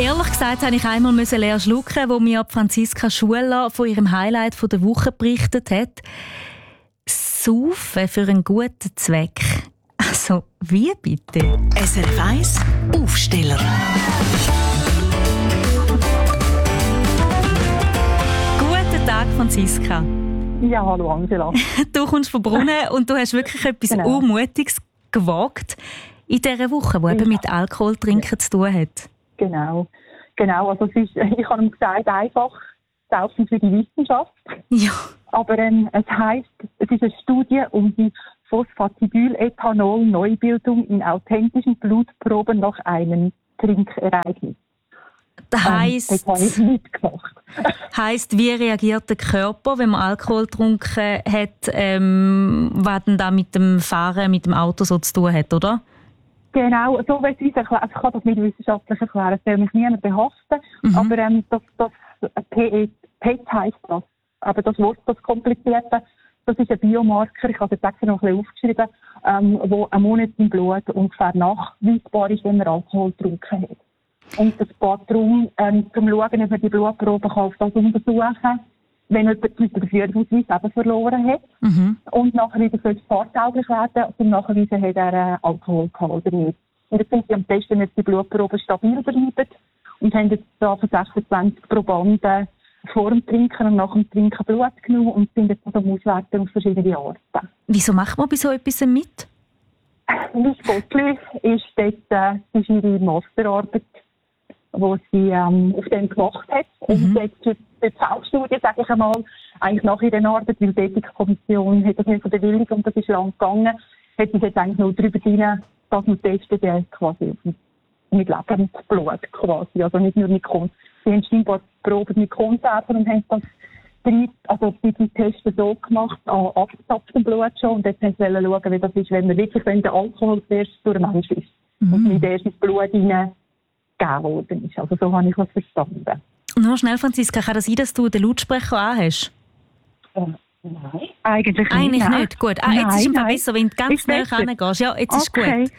Ehrlich gesagt musste ich einmal leer schlucken, wo mir Franziska Schuler von ihrem Highlight der Woche berichtet hat. Saufen für einen guten Zweck. Also, wie bitte? SRF 1 Aufsteller. Guten Tag, Franziska. Ja, hallo Angela. Du kommst vom Brunnen und du hast wirklich etwas Unmutiges gewagt in dieser Woche, die eben mit Alkohol trinken zu tun hat. Genau. Also ich habe ihm gesagt, einfach saufen für die Wissenschaft. Ja. Aber es heisst, es ist eine Studie um die Phosphatidylethanol-Neubildung in authentischen Blutproben nach einem Trinkereignis. Das heisst, das habe ich nicht gemacht. Heisst, wie reagiert der Körper, wenn man Alkohol getrunken hat, was denn da mit dem Fahren, mit dem Auto so zu tun hat, oder? Genau, so wie es uns erklärt. Ich kann das nicht wissenschaftlich erklären, es soll mich niemand behaften. Aber das PET heisst das. Aber das Wort, das Komplizierte, das ist ein Biomarker, ich habe es extra noch ein bisschen aufgeschrieben, wo einen Monat im Blut ungefähr nachweisbar ist, wenn man Alkohol getrunken hat. Und es geht darum, zum Schauen, ob man die Blutprobe auf das untersuchen kann, wenn jemand mit dem Führerausweis eben verloren hat. Und nachher wieder fahrtauglich werden, um nachzuweisen, hat er Alkohol gehabt oder nicht. Und jetzt sind sie am besten, wenn die Blutprobe stabil bleiben und haben jetzt da von 26 Probanden vor dem Trinken und nach dem Trinken Blut genommen und sind jetzt am Auswerten auf verschiedene Arten. Wieso macht man bei so etwas mit? Wie Sportlich ist dort ist ihre Masterarbeit, die sie auf dem gemacht hat. Und jetzt für die Hauptstudie, sage ich einmal, eigentlich nach ihrer Arbeit, weil die Ethikkommission hat das nicht bewilligt und das ist lang gegangen, hat sie jetzt eigentlich nur darüber hinein, dass man testet, quasi mit Lebensblut quasi, also nicht nur mit Konserven. Sie haben scheinbar Proben mit Konserven und haben das die Tests so gemacht, an abgezapftem Blut schon, und jetzt wollen sie schauen, wie das ist, wenn der Alkohol zuerst durch den Mensch ist und nicht erst ins Blut hineingegeben worden ist. Also so habe ich das verstanden. Nur schnell, Franziska, kann das sein, dass du den Lautsprecher anhast? Nein, eigentlich nicht. Gut. Jetzt ist es besser, wenn du ganz schnell rangehst. Ja, jetzt ist gut.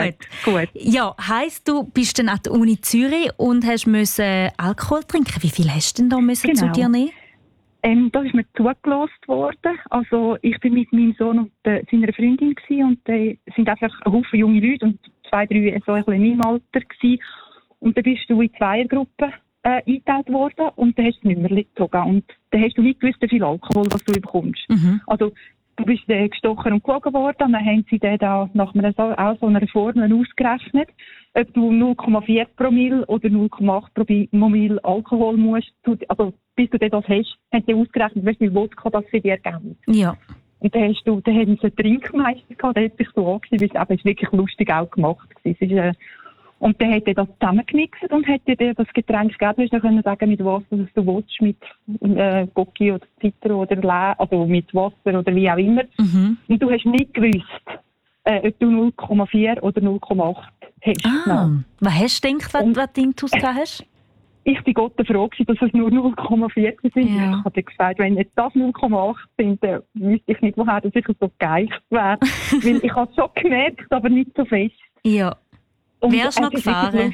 Ja, heisst, du bist dann an der Uni Zürich und musst Alkohol trinken. Wie viel hast du denn da müssen zu dir nehmen? Da ist mir zugelassen worden. Also ich bin mit meinem Sohn und seiner Freundin gewesen, und da sind einfach ein Haufen junge Leute und 2, 3 so ein bisschen in meinem Alter gewesen. Und dann bist du in Zweiergruppen eingeteilt worden und dann hast du nicht mehr gezogen. Und dann hast du nicht gewusst, wie viel Alkohol was du bekommst. Also du bist gestochen und gewogen worden und dann haben sie dann da nach so einer Formel ausgerechnet, ob du 0,4 Promille oder 0,8 Promille Alkohol musst, also bis du das hast, haben sie ausgerechnet, wie viel Wodka das für dich ergänzt. Ja. Und dann haben sie einen Trinkmeister gehabt, der hat sich so angesehen, weil es wirklich lustig auch gemacht war. Und dann hat er das zusammengemixt und hat dir das Getränk gegeben. Du hast dann können sagen, mit was du willst, mit Gocki oder Zitro oder also mit Wasser oder wie auch immer. Und du hast nicht gewusst, ob du 0,4 oder 0,8 hast. Was hast du gedacht, was du Intus hast? Ich war Gott froh, dass es nur 0,4 sind. Ja. Ich habe gesagt, wenn jetzt das 0,8 sind, dann wüsste ich nicht, woher das sicher so geeicht wäre. Weil ich habe es schon gemerkt, aber nicht so fest. Ja. Wärst du noch gefahren?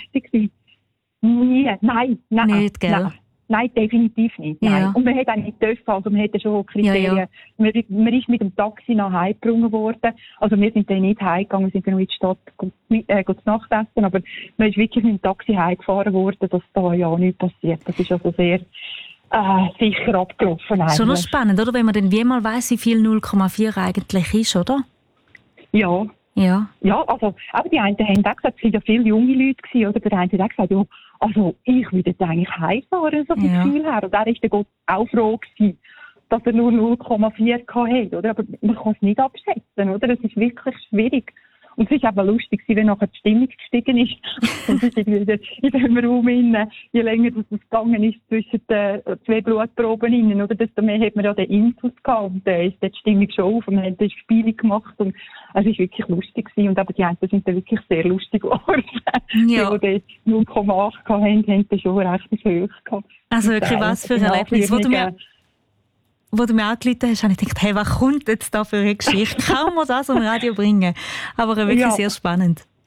Nein. Nicht, gell? Nein, definitiv nicht. Ja. Nein. Und man hat auch nicht dürfen, also man hätte schon Kriterien. Ja. Man ist mit dem Taxi nach Hause gebracht worden. Also wir sind dann nicht heimgegangen, wir sind dann noch in die Stadt zu Nachtessen, aber man ist wirklich mit dem Taxi heimgefahren worden, dass da ja nichts passiert. Das ist also sehr sicher abgelaufen eigentlich. Schon noch spannend, oder? Wenn man dann wie mal weiss, wie viel 0,4 eigentlich ist, oder? Ja. Ja, also aber die einen haben auch gesagt, es waren ja viele junge Leute gewesen, oder? Der eine hat auch gesagt, ja, also ich würde jetzt eigentlich heimfahren, so viel Gefühl her. Und er war dann Gott auch froh gewesen, dass er nur 0,4 hatte, oder? Aber man kann es nicht abschätzen, oder? Es ist wirklich schwierig. Und es war eben lustig, wenn nachher die Stimmung gestiegen ist. Und es ist irgendwie in dem Raum innen, je länger das gegangen ist zwischen den 2 Blutproben innen, oder? Desto mehr hat man ja den Intus gehabt. Und dann ist die Stimmung schon auf und man hat das Spiel gemacht. Und es war wirklich lustig gewesen. Und aber die einen sind dann wirklich sehr lustig geworden. Ja. Die 0,8 hatten, haben dann schon recht hoch gehabt. Also wirklich, was für ein Erlebnis, wo du mir angerufen hast, habe ich gedacht, hey, was kommt jetzt da für eine Geschichte? Kann man das am Radio bringen? Aber wirklich sehr spannend.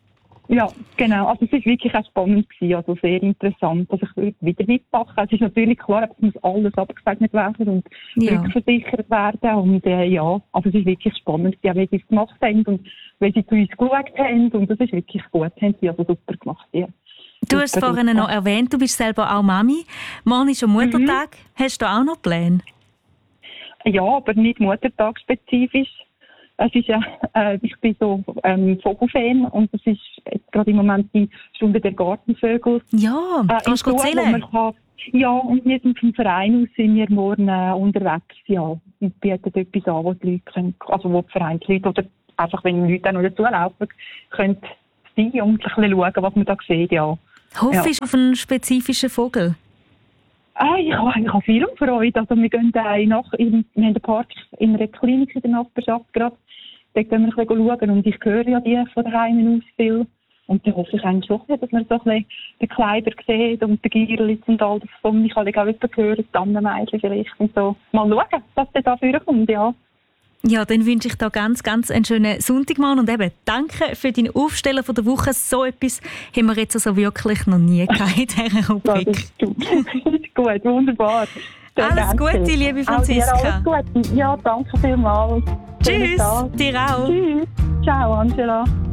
Ja, genau. Also es war wirklich auch spannend gewesen, also sehr interessant. Also ich würde wieder mitmachen. Es ist natürlich klar, es muss alles abgesegnet werden und rückversichert werden. Und ja, also es ist wirklich spannend, wie sie es gemacht haben und wie sie zu uns geschaut haben. Und das ist wirklich gut, haben sie also super gemacht. Ja. Du hast es vorhin noch erwähnt, du bist selber auch Mami. Morgen ist schon Muttertag. Hast du auch noch Pläne? Ja, aber nicht Muttertag-spezifisch. Es ist ja, ich bin so Vogelfan und es ist jetzt gerade im Moment die Stunde der Gartenvögel. Ja, kannst du erzählen? Ja, und wir sind vom Verein aus sind wir morgen unterwegs, ja. Und bieten etwas an, wo die Leute können, also wo die Vereinsleute oder einfach, wenn die Leute auch noch dazulaufen, können sein und ein bisschen schauen, was man da sieht, ja. Hoffst du auf einen spezifischen Vogel? Ich habe viel Freude. Also wir gehen wir haben einen Park in einer Klinik in der Nachbarschaft gerade. Dort gehen wir ein bisschen schauen und ich höre ja die von daheim aus viel. Und da hoffe ich eigentlich schon, dass man so ein bisschen den Kleiber sieht und den Gierlitz und all das. Und ich habe auch etwas gehört, die Tannenmeisel vielleicht und so. Mal schauen, was da vorkommt, ja. Ja, dann wünsche ich da ganz, ganz einen schönen Sonntagmann und eben danke für deinen Aufsteller von der Woche. So etwas haben wir jetzt also wirklich noch nie gehabt in dieser Rubrik. Das ist gut, wunderbar. Alles Gute, liebe Franziska. Alles Gute. Ja, danke vielmals. Tschüss, dir auch. Tschüss. Ciao, Angela.